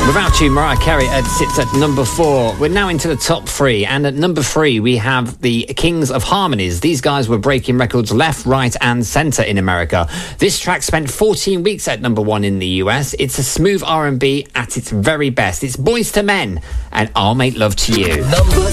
Without You, Mariah Carey sits at number 4. We're now into the top 3, and at number 3 we have the Kings of Harmonies. These guys were breaking records left, right and centre in America. This track spent 14 weeks at number 1 in the US. It's a smooth R&B at its very best. It's Boyz II Men and I'll Make Love to You.